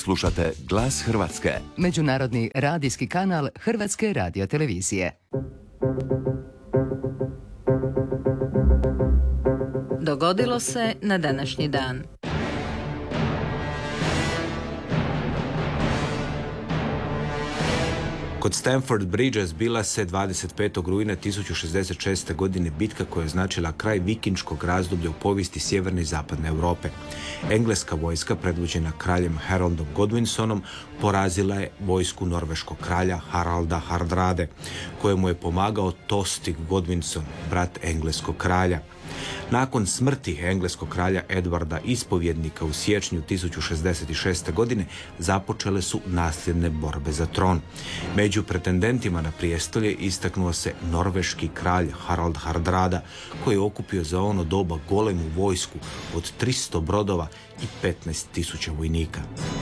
Slušate Glas Hrvatske, međunarodni radijski kanal Hrvatske radiotelevizije. Dogodilo se na današnji dan. Kod Stamford Bridgea zbila se 25. rujna 1066. godine bitka koja je značila kraj vikinškog razdoblja u povijesti sjeverne i zapadne Europe. Engleska vojska, predvođena kraljem Haroldom Godwinsonom, porazila je vojsku norveškog kralja Haralda Hardrade, kojemu je pomagao Tostig Godwinson, brat engleskog kralja. Nakon smrti engleskog kralja Edvarda Ispovjednika u siječnju 1066. godine započele su nasljedne borbe za tron. Među pretendentima na prijestolje istaknuo se norveški kralj Harald Hardrada, koji je okupio za ono doba golemu vojsku od 300 brodova i 15.000 vojnika.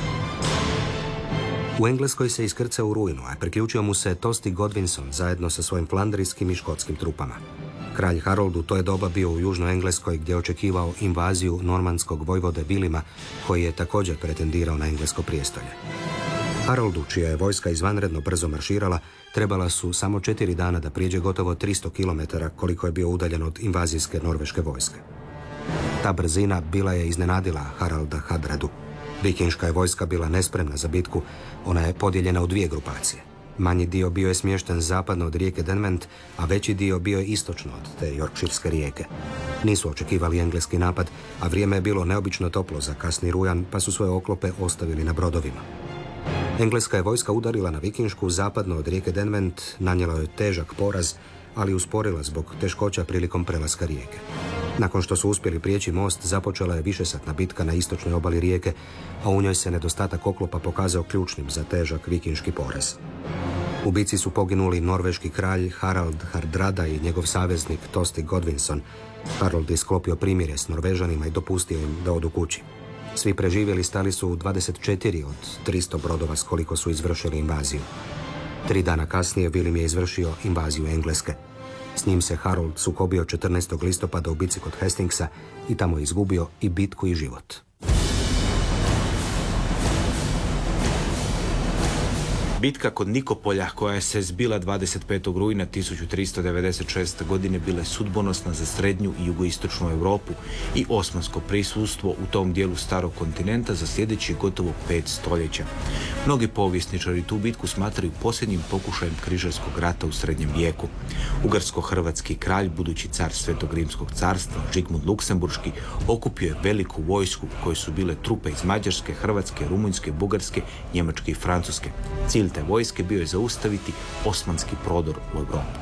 U Engleskoj se iskrcao u rujnu, a priključio mu se Tostig Godwinson zajedno sa svojim flandrijskim i škotskim trupama. Kralj Harold u to je doba bio u južnoj Engleskoj gdje je očekivao invaziju normanskog vojvode Vilima, koji je također pretendirao na englesko prijestolje. Haroldu, čija je vojska izvanredno brzo marširala, trebala su samo 4 dana da prijeđe gotovo 300 km koliko je bio udaljen od invazijske norveške vojske. Ta brzina bila je iznenadila Haralda Hardradu. Vikinška je vojska bila nespremna za bitku, ona je podijeljena u 2 grupacije. Manji dio bio je smješten zapadno od rijeke Derwent, a veći dio bio je istočno od te Yorkshirske rijeke. Nisu očekivali engleski napad, a vrijeme je bilo neobično toplo za kasni rujan, pa su svoje oklope ostavili na brodovima. Engleska je vojska udarila na vikinšku zapadno od rijeke Derwent, nanijela joj težak poraz, ali usporila zbog teškoća prilikom prelaska rijeke. Nakon što su uspjeli prijeći most, započela je višesatna bitka na istočnoj obali rijeke, a u njoj se nedostatak oklopa pokazao ključnim za težak vikinški poraz. U bitci su poginuli norveški kralj Harald Hardrada i njegov saveznik Tostig Godwinson. Harold je sklopio primirje s Norvežanima i dopustio im da odu kući. Svi preživjeli stali su u 24 od 300 brodova s koliko su izvršili invaziju. 3 dana kasnije William je izvršio invaziju Engleske. S njim se Harold sukobio 14. listopada u bitci kod Hastingsa i tamo je izgubio i bitku i život. Bitka kod Nikopolja, koja se zbila 25. rujna 1396. godine, bila je sudbonosna za srednju i jugoistočnu Europu i osmansko prisustvo u tom dijelu starog kontinenta za sljedećih gotovo 5 stoljeća. Mnogi povjesničari tu bitku smatraju posljednjim pokušajem križarskog rata u srednjem vijeku. Ugarsko-hrvatski kralj, budući car Svetog Rimskog carstva, Žigmund Luksemburški, okupio je veliku vojsku koje su bile trupe iz Mađarske, Hrvatske, Rumunjske, Bugarske, Njemačke i Francuske. Cilj te vojske bio je zaustaviti osmanski prodor u Europu.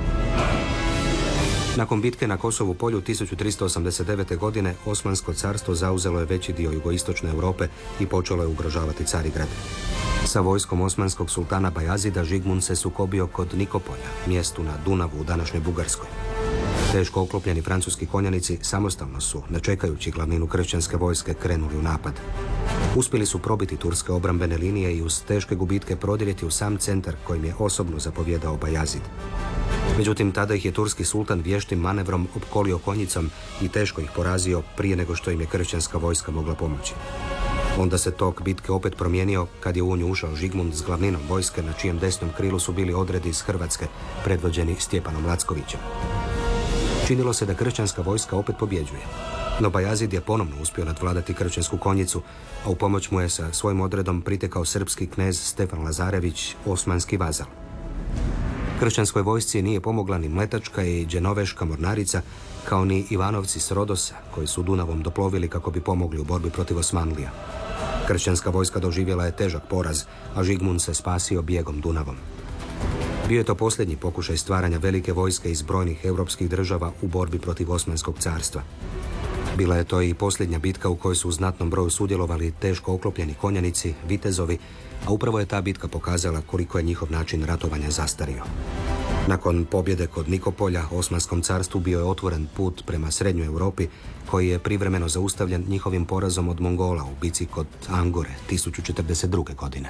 Nakon bitke na Kosovu polju 1389. godine Osmansko carstvo zauzelo je veći dio jugoistočne Europe i počelo je ugrožavati Carigrad. Sa vojskom osmanskog sultana Bajazida Žigmund se sukobio kod Nikopolja, mjestu na Dunavu u današnjoj Bugarskoj. Teško oklopljeni francuski konjanici samostalno su, ne čekajući glavninu kršćanske vojske, krenuli u napad. Uspjeli su probiti turske obrambene linije i uz teške gubitke prodirjeti u sam centar kojim je osobno zapovjedao Bajazid. Međutim, tada ih je turski sultan vještim manevrom opkolio konjicom i teško ih porazio prije nego što im je kršćanska vojska mogla pomoći. Onda se tok bitke opet promijenio kad je u nju ušao Žigmund s glavninom vojske na čijem desnom krilu su bili odredi iz Hrvatske, predvođeni Stjepanom Lackovićem. Činilo se da kršćanska vojska opet pobjeđuje. No Bajazid je ponovno uspio nadvladati kršćansku konjicu, a u pomoć mu je sa svojim odredom pritekao srpski knez Stefan Lazarević, osmanski vazal. Kršćanskoj vojsci nije pomogla ni Mletačka i Dženoveška mornarica, kao ni Ivanovci s Rodosa, koji su Dunavom doplovili kako bi pomogli u borbi protiv Osmanlija. Kršćanska vojska doživjela je težak poraz, a Žigmund se spasio bijegom Dunavom. Bio je to posljednji pokušaj stvaranja velike vojske iz brojnih europskih država u borbi protiv Osmanskog carstva. Bila je to i posljednja bitka u kojoj su u znatnom broju sudjelovali teško oklopljeni konjanici, vitezovi, a upravo je ta bitka pokazala koliko je njihov način ratovanja zastario. Nakon pobjede kod Nikopolja, Osmanskom carstvu bio je otvoren put prema srednjoj Europi, koji je privremeno zaustavljen njihovim porazom od Mongola u bici kod Angore 1042. godine.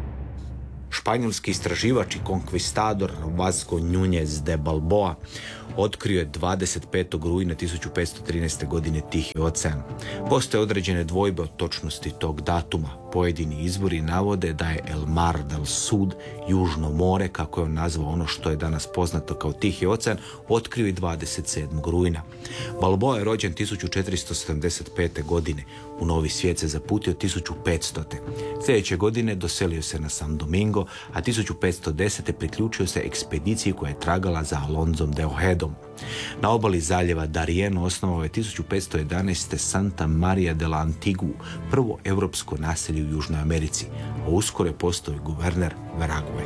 Španjolski istraživač i konkvistador Vasco Núñez de Balboa Otkrio je 25. rujna 1513. godine Tihi ocean. Postoje određene dvojbe o točnosti tog datuma. Pojedini izvori navode da je El Mar del Sud, Južno more, kako je on nazvao ono što je danas poznato kao Tihi ocean, otkrio i 27. rujna. Balboa je rođen 1475. godine. U Novi svijet se zaputio 1500. Sljedeće godine doselio se na San Domingo, a 1510. priključio se ekspediciji koja je tragala za Alonzom de Ojedom. Na obali zaljeva Darien osnovao je 1511. Santa Maria de la Antigua, prvo europsko naselje u Južnoj Americi, a uskoro je postao guverner Verague.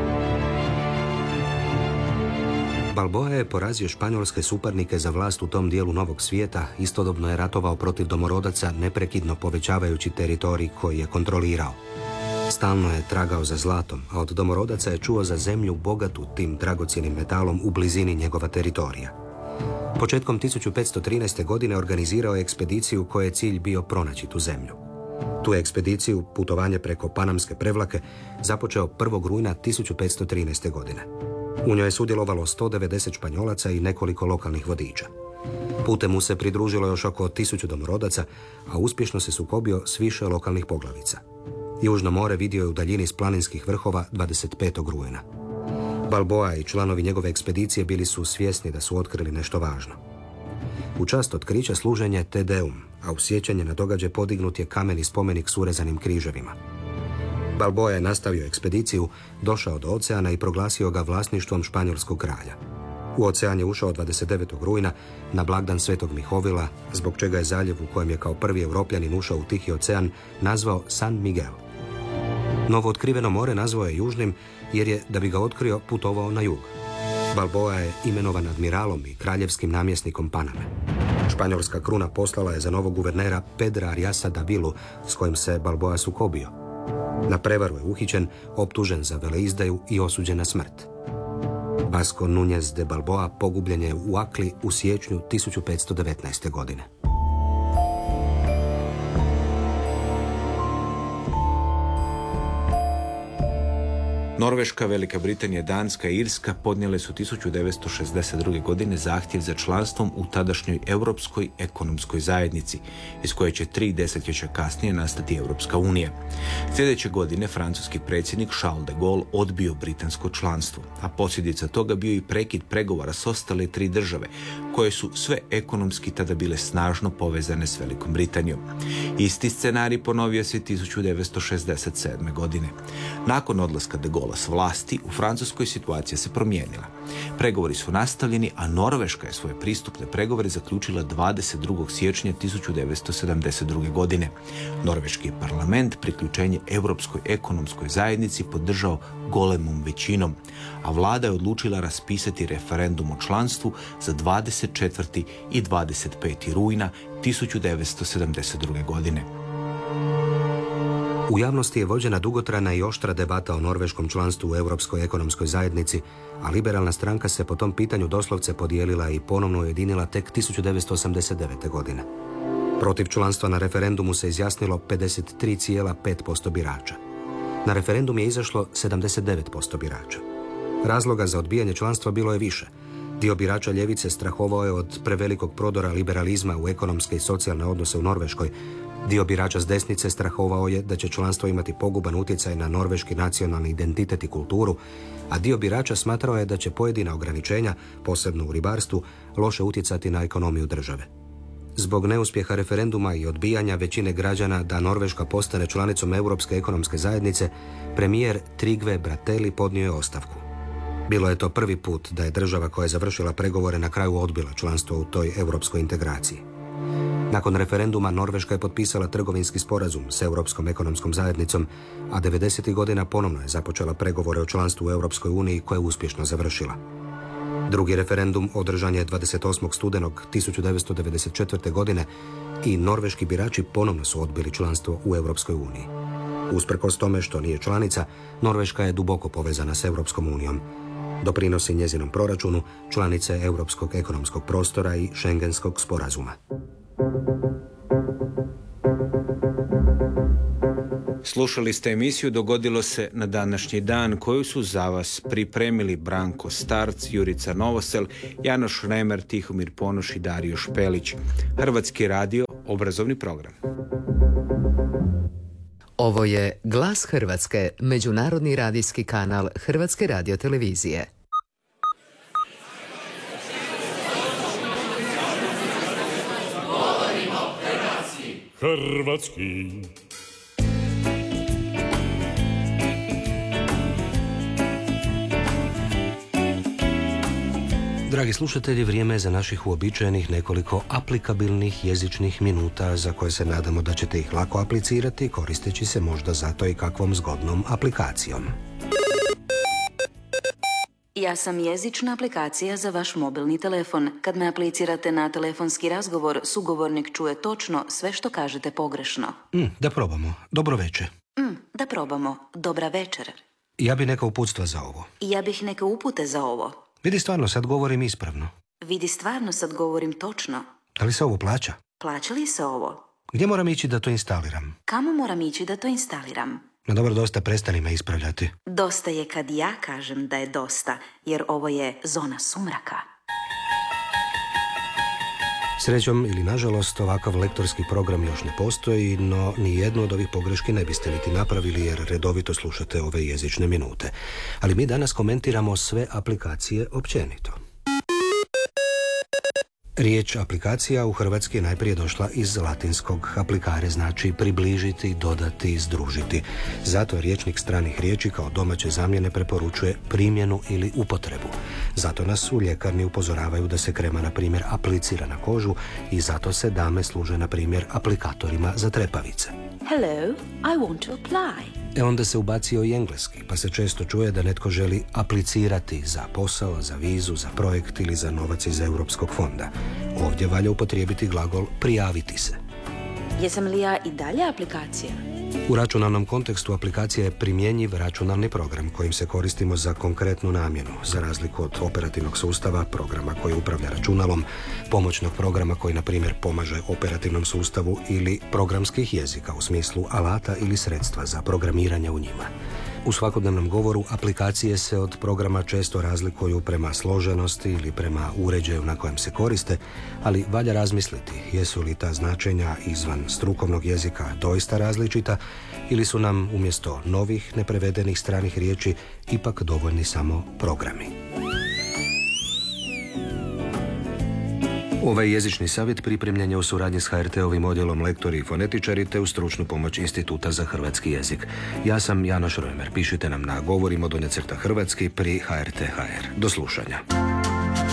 Balboa je porazio španjolske suparnike za vlast u tom dijelu Novog svijeta, istodobno je ratovao protiv domorodaca, neprekidno povećavajući teritorij koji je kontrolirao. Stalno je tragao za zlatom, a od domorodaca je čuo za zemlju bogatu tim dragocjenim metalom u blizini njegova teritorija. Početkom 1513. godine organizirao je ekspediciju koje je cilj bio pronaći tu zemlju. Tu je ekspediciju, putovanje preko Panamske prevlake, započeo 1. rujna 1513. godine. U njoj je sudjelovalo 190 Španjolaca i nekoliko lokalnih vodiča. Putem mu se pridružilo još oko 1000 domorodaca, a uspješno se sukobio s više lokalnih poglavica. Južno more vidio je u daljini s planinskih vrhova 25. rujna. Balboa i članovi njegove ekspedicije bili su svjesni da su otkrili nešto važno. U čast otkrića služen je Te Deum, a u sjećanje na događaj podignut je kameni spomenik s urezanim križevima. Balboa je nastavio ekspediciju, došao do oceana i proglasio ga vlasništvom španjolskog kralja. U ocean je ušao 29. rujna na blagdan Svetog Mihovila, zbog čega je zaljev u kojem je kao prvi Evropljanin ušao u Tihi ocean nazvao San Miguel. Novo otkriveno more nazvao je Južnim jer je, da bi ga otkrio, putovao na jug. Balboa je imenovan admiralom i kraljevskim namjesnikom Paname. Španjolska kruna poslala je za novog guvernera Pedra Ariasa Davilu, s kojim se Balboa sukobio. Na prevaru je uhićen, optužen za veleizdaju i osuđen na smrt. Vasco Núñez de Balboa pogubljen je u Akli u siječnju 1519. godine. Norveška, Velika Britanija, Danska i Irska podnijele su 1962. godine zahtjev za članstvom u tadašnjoj Europskoj ekonomskoj zajednici, iz koje će 3 desetljeća kasnije nastati Europska unija. Sljedeće godine francuski predsjednik Charles de Gaulle odbio britansko članstvo, a posljedica toga bio i prekid pregovora s ostale 3 države, koje su sve ekonomski tada bile snažno povezane s Velikom Britanijom. Isti scenarij ponovio se 1967. godine. Nakon odlaska de Gaulle s vlasti, u Francuskoj situacija se promijenila. Pregovori su nastavljeni, a Norveška je svoje pristupne pregovore zaključila 22. siječnja 1972. godine. Norveški parlament priključenje Europskoj ekonomskoj zajednici podržao golemom većinom, a vlada je odlučila raspisati referendum o članstvu za 24. i 25. rujna 1972. godine. U javnosti je vođena dugotrajna i oštra debata o norveškom članstvu u Europskoj ekonomskoj zajednici, a liberalna stranka se po tom pitanju doslovce podijelila i ponovno ujedinila tek 1989. godine. Protiv članstva na referendumu se izjasnilo 53,5% birača. Na referendum je izašlo 79% birača. Razloga za odbijanje članstva bilo je više. Dio birača ljevice strahovao je od prevelikog prodora liberalizma u ekonomske i socijalne odnose u Norveškoj. Dio birača s desnice strahovao je da će članstvo imati poguban utjecaj na norveški nacionalni identitet i kulturu, a dio birača smatrao je da će pojedina ograničenja, posebno u ribarstvu, loše utjecati na ekonomiju države. Zbog neuspjeha referenduma i odbijanja većine građana da Norveška postane članicom Europske ekonomske zajednice, premijer Trygve Bratteli podnio je ostavku. Bilo je to prvi put da je država koja je završila pregovore na kraju odbila članstvo u toj europskoj integraciji. Nakon referenduma Norveška je potpisala trgovinski sporazum s Europskom ekonomskom zajednicom, a 90. godina ponovno je započela pregovore o članstvu u Europskoj uniji koje je uspješno završila. Drugi referendum održan je 28. studenog 1994. godine i norveški birači ponovno su odbili članstvo u Europskoj uniji. Usprkos tome što nije članica, Norveška je duboko povezana s Europskom unijom. Doprinosi njezinom proračunu, članice Europskog ekonomskog prostora i Schengenskog sporazuma. Slušali ste emisiju Dogodilo se na današnji dan, koju su za vas pripremili Branko Starc, Jurica Novosel, Janoš Remer, Tihomir Ponoš i Dario Špelić. Hrvatski radio, obrazovni program. Ovo je Glas Hrvatske, međunarodni radijski kanal Hrvatske radiotelevizije. Hrvatski. Dragi slušatelji, vrijeme je za naših uobičajenih nekoliko aplikabilnih jezičnih minuta za koje se nadamo da ćete ih lako aplicirati koristeći se možda zato i kakvom zgodnom aplikacijom. Ja sam jezična aplikacija za vaš mobilni telefon. Kad me aplicirate na telefonski razgovor, sugovornik čuje točno sve što kažete pogrešno. Da probamo. Dobro večer. Da probamo. Dobra večer. Ja bi neka uputstva za ovo. Ja bih neke upute za ovo. Vidi, stvarno sad govorim ispravno. Vidi, stvarno sad govorim točno. Da li se ovo plaća? Plaća li se ovo? Gdje moram ići da to instaliram? Kamo moram ići da to instaliram? No dobro, dosta, prestani me ispravljati. Dosta je kad ja kažem da je dosta, jer ovo je zona sumraka. Srećom ili nažalost, ovakav lektorski program još ne postoji, no ni jednu od ovih pogreški ne biste niti napravili jer redovito slušate ove jezične minute. Ali mi danas komentiramo sve aplikacije općenito. Riječ aplikacija u hrvatski je najprije došla iz latinskog aplicare, znači približiti, dodati, združiti. Zato rječnik stranih riječi kao domaće zamjene preporučuje primjenu ili upotrebu. Zato nas u ljekarni upozoravaju da se krema, na primjer, aplicira na kožu i zato se dame služe, na primjer, aplikatorima za trepavice. Hello, I want to apply. Onda se ubacio i engleski, pa se često čuje da netko želi aplicirati za posao, za vizu, za projekt ili za novac iz Europskog fonda. Ovdje valja upotrijebiti glagol prijaviti se. Jesam li ja i dalje aplikacija? U računalnom kontekstu aplikacija je primjenjiv računalni program kojim se koristimo za konkretnu namjenu, za razliku od operativnog sustava, programa koji upravlja računalom, pomoćnog programa koji, na primjer, pomaže operativnom sustavu ili programskih jezika u smislu alata ili sredstva za programiranje u njima. U svakodnevnom govoru aplikacije se od programa često razlikuju prema složenosti ili prema uređaju na kojem se koriste, ali valja razmisliti jesu li ta značenja izvan strukovnog jezika doista različita ili su nam umjesto novih neprevedenih stranih riječi ipak dovoljni samo programi. Ovaj jezični savjet pripremljen je u suradnji s HRT-ovim odjelom lektori i fonetičari te u stručnu pomoć Instituta za hrvatski jezik. Ja sam Janoš Remer. Pišite nam na govorimo_hrvatski pri HRT.hr. Do slušanja.